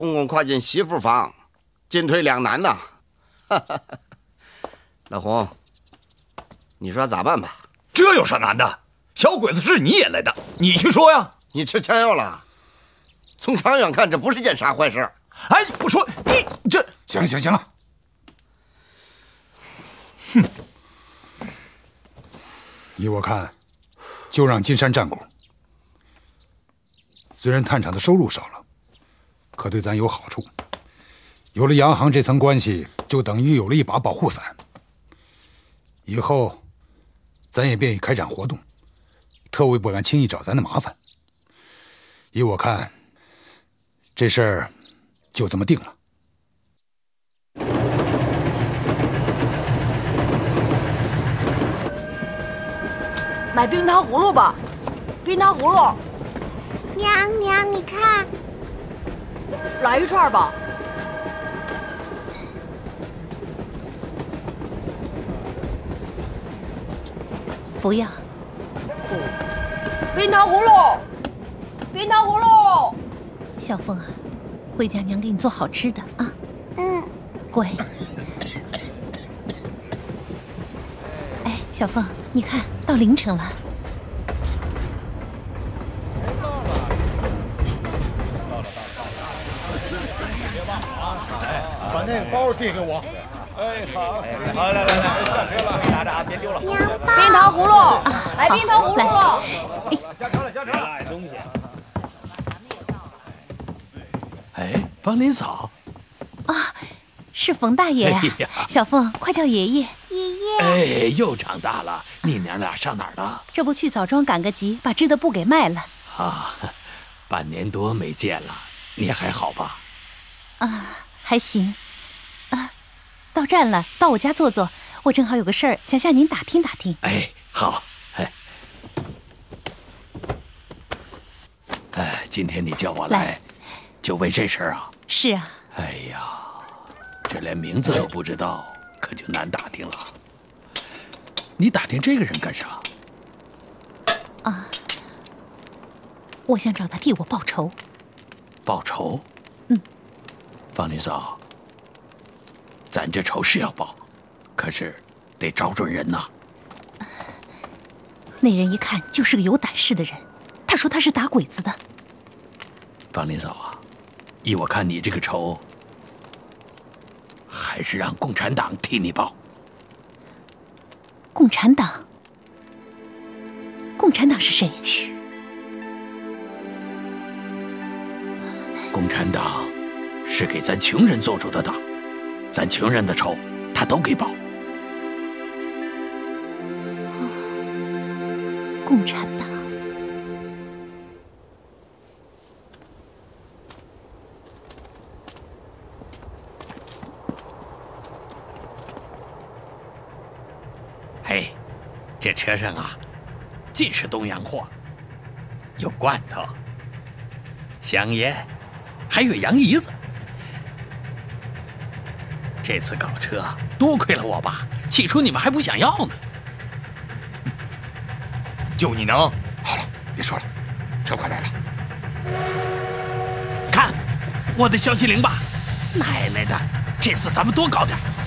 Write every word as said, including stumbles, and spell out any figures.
公公跨进媳妇房，进退两难呐。老洪，你说咋办吧？ 这有啥难的？小鬼子是你引来的，你去说呀。 你吃枪药了？从长远看，这不是件啥坏事。 哎，我说你这…… 行了行了行了。哼，依我看，就让金山占股。虽然探厂的收入少了，可对咱有好处。有了洋行这层关系，就等于有了一把保护伞。以后，咱也便于开展活动，特务不敢轻易找咱的麻烦。依我看，这事儿就这么定了。 买冰糖葫芦吧，冰糖葫芦。 娘娘，你看， 来一串吧。 不要。 冰糖葫芦，冰糖葫芦。 小凤啊，回家娘给你做好吃的啊。 嗯， 乖。哎，小凤，你看到凌晨了。 把那个包递给我。 哎，好，好，来来来，下车了，拿着啊，别丢了。 娘包， 冰糖葫芦，来冰糖葫芦了。 哎， 下车了，下车了，爱东西。 哎，芳林嫂。 啊，是冯大爷呀。 哎呀， 小凤，快叫爷爷。 爷爷。 哎，又长大了，你娘俩上哪儿了？ 这不去枣庄赶个集，把织的布给卖了。 啊，半年多没见了，你还好吧？ 啊，还行。啊，到站了，到我家坐坐。我正好有个事儿想向您打听打听。 哎，好。哎，哎，今天你叫我来， 来就为这事儿啊？ 是啊。 哎呀，这连名字都不知道，可就难打听了。你打听这个人干啥？ 啊，我想找他替我报仇。 报仇？ 嗯。 芳林嫂，咱这仇是要报，可是得找准人呐。 那人一看就是个有胆识的人，他说他是打鬼子的。 芳林嫂啊，依我看你这个仇，还是让共产党替你报。 共产党？共产党是谁？ 嘘，共产党是给咱穷人做主的党，咱穷人的仇，他都给报。 共产党。 嘿，这车上啊，尽是东洋货，有罐头、香烟，还有洋姨子。这次搞车多亏了我爸，起初你们还不想要呢。 就你能？ 好了，别说了，车快来了。 看，我的消息灵吧！奶奶的，这次咱们多搞点。